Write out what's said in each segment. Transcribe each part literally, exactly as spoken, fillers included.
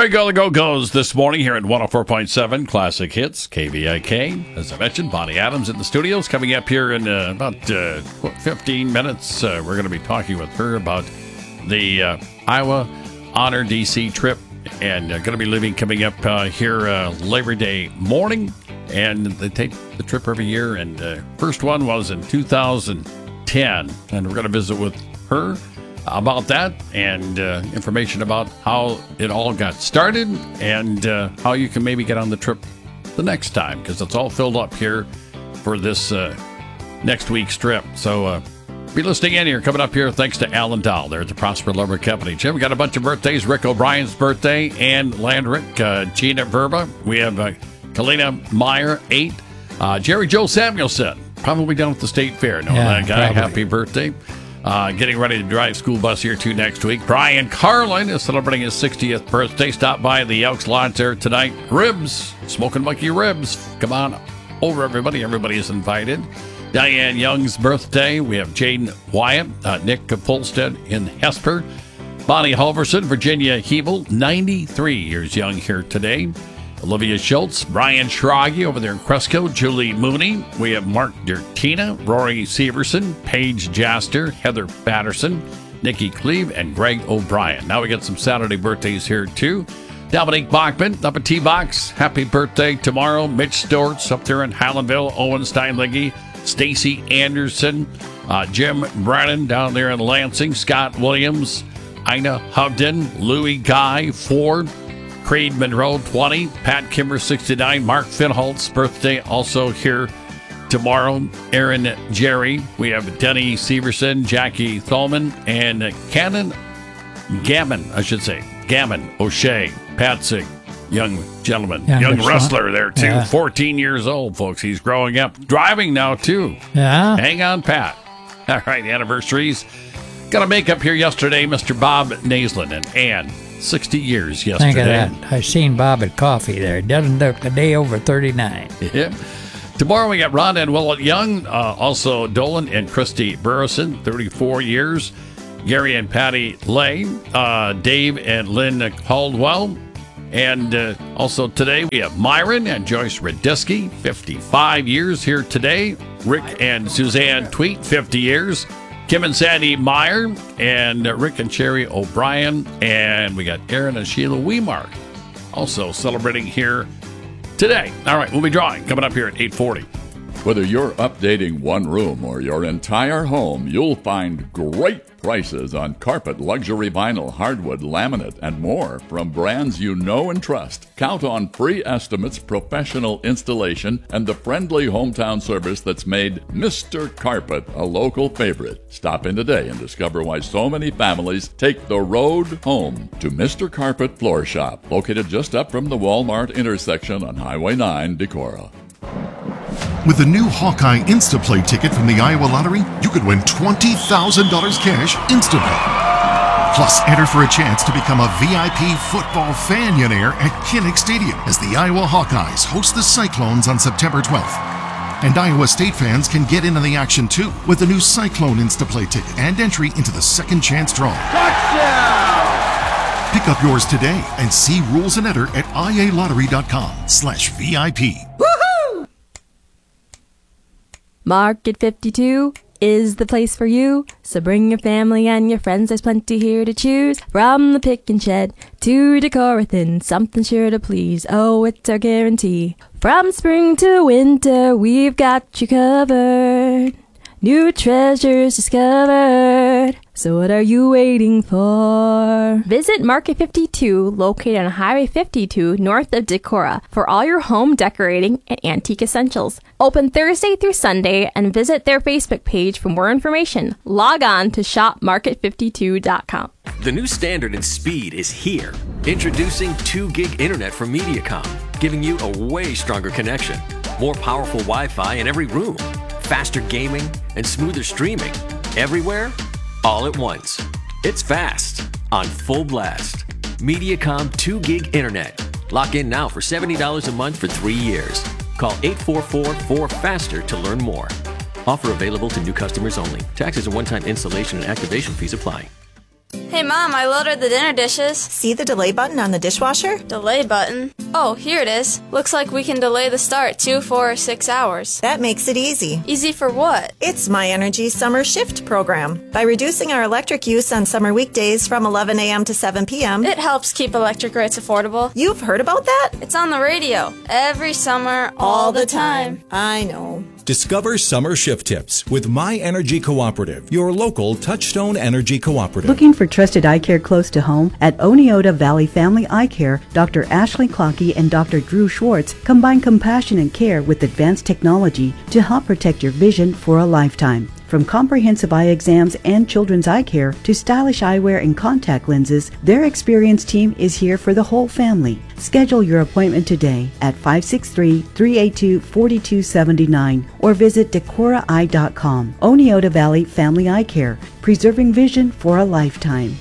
Greg Gallagher goes this morning here at one oh four point seven Classic Hits, K V I K. As I mentioned, Bonnie Adams in the studios. Coming up here in uh, about uh, fifteen minutes, uh, we're going to be talking with her about the uh, Iowa Honor D C trip. And uh, going to be leaving coming up uh, here uh, Labor Day morning. And they take the trip every year. And uh, first one was in two thousand ten. And we're going to visit with her about that and uh, information about how it all got started and uh, how you can maybe get on the trip the next time, because it's all filled up here for this uh, next week's trip. So uh, be listening in here. Coming up here, thanks to Alan Dahl there at the Prosper Lumber Company. Jim, we got a bunch of birthdays. Rick O'Brien's birthday, Ann Landrick, uh, Gina Verba. We have uh, Kalina Meyer, eight. Uh, Jerry Joe Samuelson, probably down at the State Fair. Know yeah, that guy. probably. Happy birthday. Uh, getting ready to drive school bus here too next week. Brian Carlin is celebrating his sixtieth birthday. Stop by the Elks Lodge there tonight. Ribs, Smoking Monkey Ribs. Come on over, everybody. Everybody is invited. Diane Young's birthday. We have Jaden Wyatt, uh, Nick Polstead in Hesper. Bonnie Halverson, Virginia Hebel, ninety-three years young here today. Olivia Schultz, Brian Schrage over there in Cresco, Julie Mooney. We have Mark Dertina, Rory Severson, Paige Jaster, Heather Patterson, Nikki Cleve, and Greg O'Brien. Now we got some Saturday birthdays here too. Dominique Bachman up at T-Box. Happy birthday tomorrow. Mitch Storts up there in Hallandville. Owen Steinleggy, Stacy Anderson, uh, Jim Brannon down there in Lansing. Scott Williams, Ina Hovden, Louis Guy, Ford, Creed Monroe, twenty. Pat Kimmer, sixty-nine. Mark Finholt's birthday also here tomorrow. Aaron Jerry. We have Denny Severson, Jackie Tholman, and Cannon Gammon, I should say. Gammon O'Shea. Patsy, young gentleman. Young young son. wrestler there, too. Yeah. fourteen years old, folks. He's growing up. Driving now, too. Yeah. Hang on, Pat. All right, anniversaries. Got a makeup here yesterday, Mister Bob Naslin and Ann. sixty years yesterday. Think of that. I seen Bob at coffee there. Doesn't look a day over thirty-nine. Yeah. Tomorrow we got Rhonda and Willett Young, uh, also Dolan and Christy Burrison, thirty-four years. Gary and Patty Lay, uh, Dave and Lynn Caldwell. And uh, also today we have Myron and Joyce Radisky, fifty-five years here today. Rick and Suzanne Tweet, fifty years. Kim and Sandy Meyer, and uh, Rick and Sherry O'Brien. And we got Aaron and Sheila Weemark also celebrating here today. All right, we'll be drawing coming up here at eight forty. Whether you're updating one room or your entire home, you'll find great prices on carpet, luxury vinyl, hardwood, laminate, and more from brands you know and trust. Count on free estimates, professional installation, and the friendly hometown service that's made Mister Carpet a local favorite. Stop in today and discover why so many families take the road home to Mister Carpet Floor Shop, located just up from the Walmart intersection on Highway nine, Decorah. With the new Hawkeye Instaplay ticket from the Iowa Lottery, you could win twenty thousand dollars cash instantly. Plus, enter for a chance to become a V I P football fanionaire at Kinnick Stadium as the Iowa Hawkeyes host the Cyclones on September twelfth. And Iowa State fans can get in on the action too with the new Cyclone Instaplay ticket and entry into the second chance draw. Touchdown! Pick up yours today and see rules and enter at ialottery.com slash VIP. Market fifty-two is the place for you, so bring your family and your friends, there's plenty here to choose. From the pick and shed to Decorathin, something sure to please, oh, it's our guarantee. From spring to winter, we've got you covered, new treasures discovered, so what are you waiting for? Visit Market fifty-two, located on Highway fifty-two, north of Decorah, for all your home decorating and antique essentials. Open Thursday through Sunday, and visit their Facebook page for more information. Log on to shop market fifty-two dot com. The new standard in speed is here. Introducing two gig internet from Mediacom, giving you a way stronger connection, more powerful Wi-Fi in every room, faster gaming, and smoother streaming. Everywhere, all at once. It's fast, on full blast. Mediacom two gig internet. Lock in now for seventy dollars a month for three years. Call eight four four, four FASTER to learn more. Offer available to new customers only. Taxes and one-time installation and activation fees apply. Hey, Mom, I loaded the dinner dishes. See the delay button on the dishwasher? Delay button? Oh, here it is. Looks like we can delay the start two, four, or six hours. That makes it easy. Easy for what? It's My Energy Summer Shift program. By reducing our electric use on summer weekdays from eleven a.m. to seven p.m., It helps keep electric rates affordable. You've heard about that? It's on the radio. Every summer, all, All the the time. time. I know. Discover summer shift tips with My Energy Cooperative, your local Touchstone Energy Cooperative. Looking for trusted eye care close to home? At Oneota Valley Family Eye Care, Doctor Ashley Clockey and Doctor Drew Schwartz combine compassionate care with advanced technology to help protect your vision for a lifetime. From comprehensive eye exams and children's eye care to stylish eyewear and contact lenses, their experienced team is here for the whole family. Schedule your appointment today at five six three, three eight two, four two seven nine or visit decora eye dot com. Oneota Valley Family Eye Care, preserving vision for a lifetime.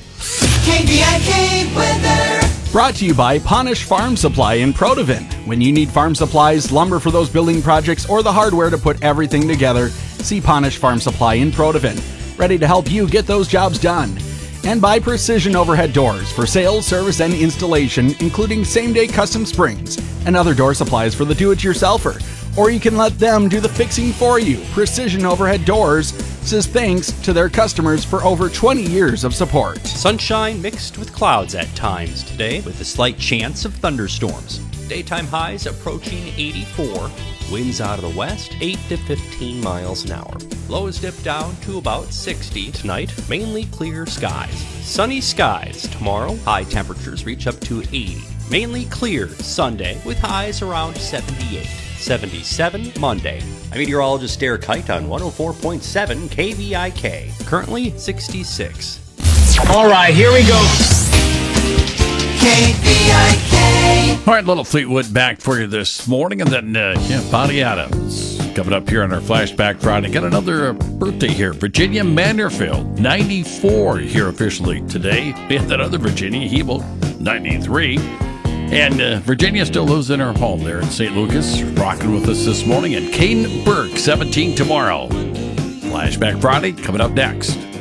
K V I K weather. Brought to you by Ponish Farm Supply in Protivin. When you need farm supplies, lumber for those building projects, or the hardware to put everything together, see Ponish Farm Supply in Protivin. Ready to help you get those jobs done. And by Precision Overhead Doors for sales, service, and installation, including same-day custom springs and other door supplies for the do-it-yourselfer. Or you can let them do the fixing for you. Precision Overhead Doors says thanks to their customers for over twenty years of support. Sunshine mixed with clouds at times today, with a slight chance of thunderstorms. Daytime highs approaching eighty-four. Winds out of the west, eight to fifteen miles an hour. Lows dip down to about sixty tonight. Mainly clear skies. Sunny skies tomorrow. High temperatures reach up to eighty. Mainly clear Sunday with highs around seventy-eight. seventy-seven Monday. I'm meteorologist Derek Kite on one oh four point seven K V I K. Currently sixty-six. All right, here we go. K V I K. All right, little Fleetwood back for you this morning, and then uh, yeah, Bonnie Adams coming up here on our Flashback Friday. Got another uh, birthday here, Virginia Manderfield, ninety-four here officially today. We had that other Virginia, Hebel, ninety-three. And uh, Virginia still lives in her home there in Saint Lucas, rocking with us this morning. And Caden Burke, seventeen tomorrow. Flashback Friday coming up next.